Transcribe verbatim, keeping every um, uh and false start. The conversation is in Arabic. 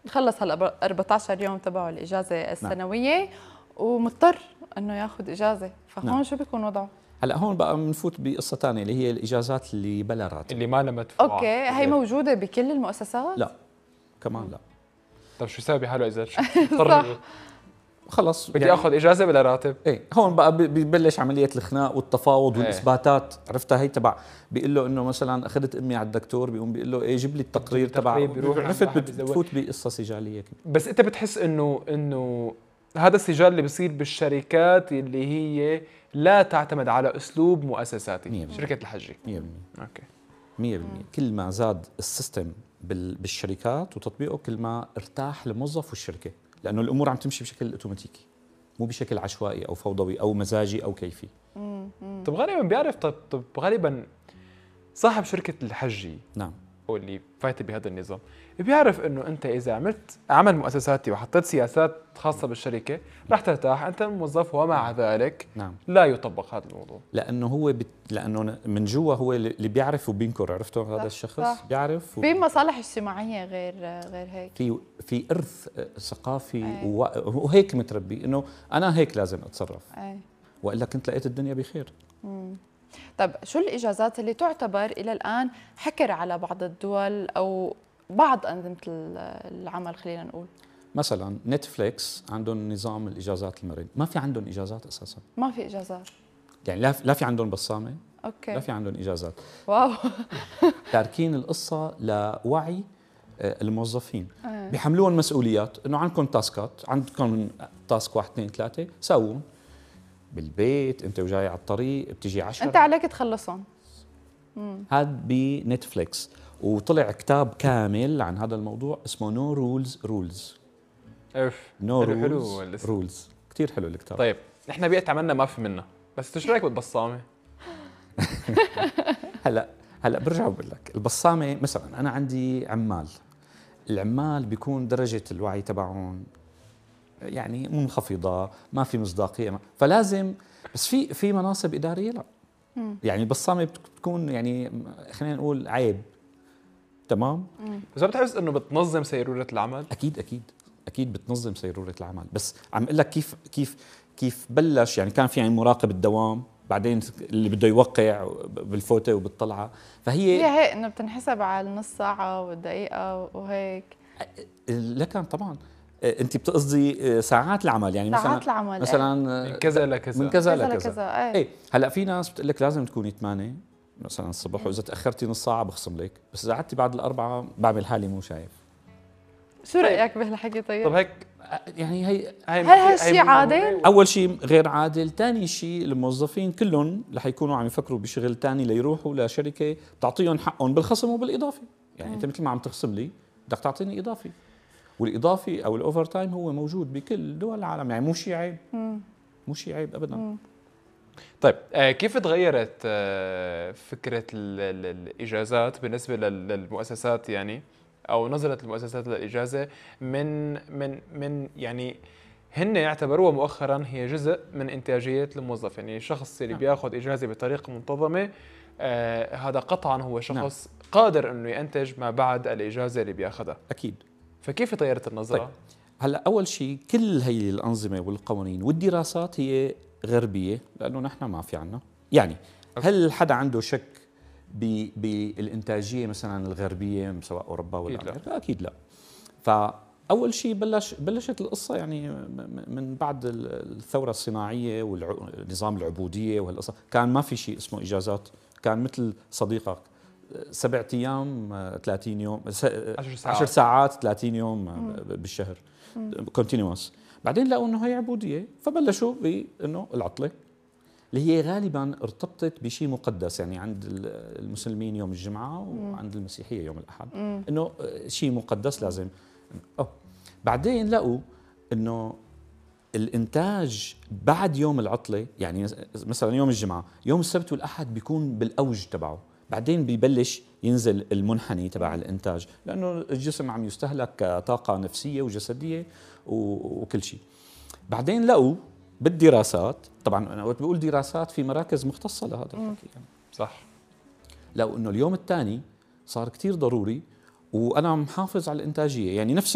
خلص هلا أربعة عشر يوم تبعه الاجازه السنويه نعم. ومضطر انه ياخذ اجازه، فهون نعم. شو بيكون وضعه؟ هلا هون بقى بنفوت بقصه ثانيه اللي هي الاجازات اللي بلا راتب، اللي ما لها مدفوعه. اوكي، هي موجوده بكل المؤسسات؟ لا كمان لا. طيب شو يساوي بحاله اذا اضطر خلص بدي يعني اخذ اجازه بلا راتب؟ ايه هون بقى ببلش عمليه الخناق والتفاوض ايه. والاثباتات، عرفتها هي تبع بيقول له انه مثلا اخذت امي على الدكتور، بيقوم بيقول له ايه جيب لي التقرير تبع، عرفت بتفوت بقصه سجاليه كده. بس انت بتحس انه انه هذا السجال اللي بيصير بالشركات اللي هي لا تعتمد على اسلوب مؤسساتي، شركه الحجي مية بالمية اوكي مية بالمية كل ما زاد السيستم بالشركات وتطبيقه كل ما ارتاح الموظف والشركه، لانه الامور عم تمشي بشكل اوتوماتيكي مو بشكل عشوائي او فوضوي او مزاجي او كيفي. طب غالبا بيعرف طب, طب غالبا صاحب شركه الحجي نعم او اللي فايت بهذا النظام بيعرف انه انت اذا عملت عمل مؤسساتي وحطيت سياسات خاصه بالشركه رح ترتاح انت الموظف، ومع ذلك نعم. لا يطبق هذا الموضوع لانه هو بت... لانه من جوا هو اللي بيعرف وبينكر، عرفتوا هذا الشخص صح. بيعرف و... في مصالح اجتماعيه غير غير هيك، في في ارث ثقافي أي. و... وهيك متربي انه انا هيك لازم اتصرف أي. والا كنت لقيت الدنيا بخير. مم. طب شو الاجازات اللي تعتبر الى الان حكر على بعض الدول او بعض انظمه العمل؟ خلينا نقول مثلا نتفليكس عندهم نظام الاجازات المرن، ما في عندهم اجازات اساسا، ما في اجازات يعني لا لا في عندهم بصامه اوكي لا في عندهم اجازات. واو تاركين القصه لوعي الموظفين أه. بيحملوهم مسؤوليات انه عندكم تاسكات، عندكم تاسك واحد اثنين ثلاثه سوون بالبيت، انت وجاي على الطريق بتيجي عشرة انت عليك تخلصهم. هذا بنتفليكس، وطلع كتاب كامل عن هذا الموضوع اسمه نو رولز رولز. اف نو رولز رولز كثير حلو الكتاب. طيب نحن بيئة عملنا ما في منه، بس شو رايك بالبصامه؟ هلا هلا برجع بقول لك البصامه مثلا انا عندي عمال، العمال بيكون درجه الوعي تبعهم يعني منخفضه، ما في مصداقيه، فلازم بس في في مناصب اداريه لا مم. يعني البصامه بتكون يعني خلينا نقول عيب تمام. مم. بس ما بتحس انه بتنظم سيروره العمل؟ اكيد اكيد اكيد بتنظم سيروره العمل، بس عم اقول لك كيف كيف كيف بلش. يعني كان في يعني مراقب الدوام، بعدين اللي بده يوقع بالفوته وبالطلعه، فهي هي هيك انه بتنحسب على النص ساعه والدقيقه وهيك. لكن طبعا انت بتقضي ساعات العمل، يعني ساعات مثلا العمل مثلا من كذا لكذا من كذا لكذا, لكذا. لكذا. ايه هلا في ناس بتقول لك لازم تكوني ثمانية مثلا الصبح، واذا تاخرتي نص ساعه بخصم لك، بس اذا قعدتي بعد الاربعه بعمل حالي مو شايف. شو رايك بهالحكي؟ طيب طب هيك يعني هي هل هالشيء عادل؟ اول شيء غير عادل، ثاني شيء الموظفين كلهم رح يكونوا عم يفكروا بشغل ثاني ليروحوا لشركه تعطيهم حقهم بالخصم وبالاضافي. يعني م. انت مثل ما عم تخصم لي بدك تعطيني اضافي، والاضافي او الاوفر تايم هو موجود بكل دول العالم، يعني مو شيء عيب م. مو شيء عيب ابدا. م. طيب آه كيف تغيرت آه فكره الاجازات بالنسبه للمؤسسات، يعني او نظره المؤسسات للاجازه من من من يعني هن يعتبروها مؤخرا هي جزء من انتاجيه الموظف، يعني الشخص اللي بياخذ اجازه بطريقه منتظمه آه هذا قطعا هو شخص نعم. قادر انه ينتج ما بعد الاجازه اللي بياخذها. اكيد. فكيف تغيرت النظره؟ طيب. هلا اول شيء كل هي الانظمه والقوانين والدراسات هي غربيه، لانه نحن ما في عنا. يعني هل حدا عنده شك بالانتاجيه مثلا الغربيه سواء اوروبا ولا أكيد لا؟ اكيد لا. فاول شيء بلش بلشت القصه يعني من بعد الثوره الصناعيه والنظام العبوديه وهالقصه، كان ما في شيء اسمه اجازات، كان مثل صديقك سبع ايام ثلاثين يوم، عشر ساعات ثلاثين يوم بالشهر كونتينوس. بعدين لقوا انه هي عبوديه، فبلشوا بانه العطله اللي هي غالبا ارتبطت بشيء مقدس، يعني عند المسلمين يوم الجمعه وعند المسيحيه يوم الاحد، انه شيء مقدس لازم. أوه. بعدين لقوا انه الانتاج بعد يوم العطله، يعني مثلا يوم الجمعه، يوم السبت والاحد بيكون بالاوج تبعه، بعدين بيبلش ينزل المنحني تبع الانتاج، لانه الجسم عم يستهلك طاقه نفسيه وجسديه وكل شيء. بعدين لقوا بالدراسات، طبعا انا وقت بقول دراسات في مراكز مختصه لهذا الحكي يعني. صح. لقوا انه اليوم الثاني صار كثير ضروري، وانا محافظ على الانتاجيه، يعني نفس